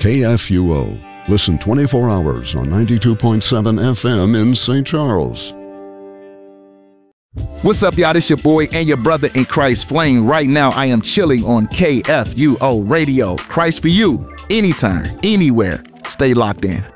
KFUO. Listen 24 hours on 92.7 FM in St. Charles. What's up, y'all? This your boy and your brother in Christ, Flame. Right now, I am chilling on KFUO Radio. Christ for you, anytime, anywhere. Stay locked in.